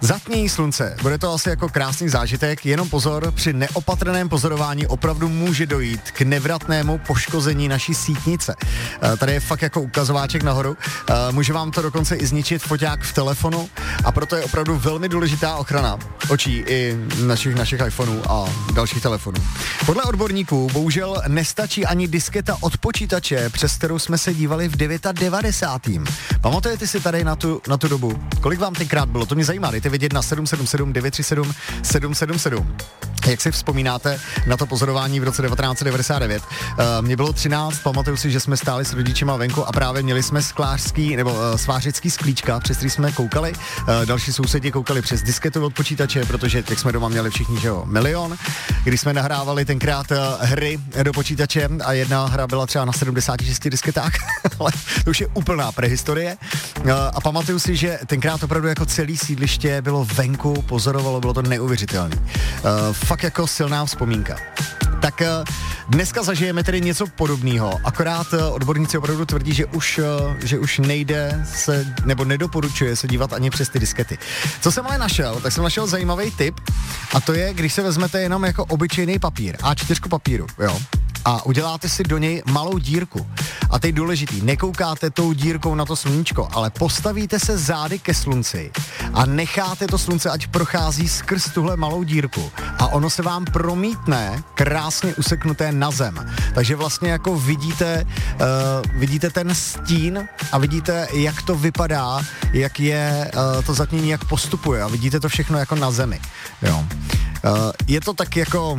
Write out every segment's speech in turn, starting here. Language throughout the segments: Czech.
Zatmění slunce. Bude to asi jako krásný zážitek, jenom pozor, při neopatrném pozorování opravdu může dojít k nevratnému poškození naší sítnice. Tady je fakt jako ukazováček nahoru. Může vám to dokonce i zničit foťák v telefonu a proto je opravdu velmi důležitá ochrana očí i našich iPhoneů a dalších telefonů. Podle odborníků bohužel nestačí ani disketa od počítače, přes kterou jsme se dívali v 99. Pamatujete si tady na tu dobu? Kolik vám tenkrát bylo? To mě zajímá, dejte vědět na 777 937 777. Jak si vzpomínáte na to pozorování v roce 1999? Mně bylo 13, pamatuju si, že jsme stáli s rodičima venku a právě měli jsme svářický sklíčka, přes který jsme koukali. Další sousedi koukali přes disketu od počítače, protože jak jsme doma měli všichni, že jo, milion. Když jsme nahrávali tenkrát hry do počítače a jedna hra byla třeba na 76 disketách, ale to už je úplná prehistorie. A pamatuju si, že tenkrát opravdu jako celý sídliště bylo venku, pozorovalo, bylo to neuvěřitelné. Fakt jako silná vzpomínka. Tak dneska zažijeme tedy něco podobného, akorát odborníci opravdu tvrdí, že už nejde se, nebo nedoporučuje se dívat ani přes ty diskety. Co jsem ale našel, tak jsem našel zajímavý tip a to je, když se vezmete jenom jako obyčejný papír, A4 papíru, jo, a uděláte si do něj malou dírku. A teď důležitý, nekoukáte tou dírkou na to sluníčko, ale postavíte se zády ke slunci a necháte to slunce, ať prochází skrz tuhle malou dírku a ono se vám promítne krásně useknuté na zem. Takže vlastně jako vidíte ten stín a vidíte, jak to vypadá, jak je to zatmění, jak postupuje a vidíte to všechno jako na zemi. Jo. Je to tak jako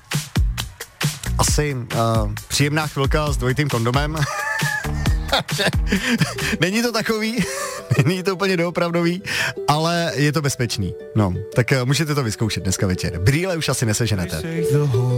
asi příjemná chvilka s dvojitým kondomem. Není to takový, není to úplně doopravdový, ale je to bezpečný. No, tak můžete to vyzkoušet dneska večer. Brýle už asi neseženete.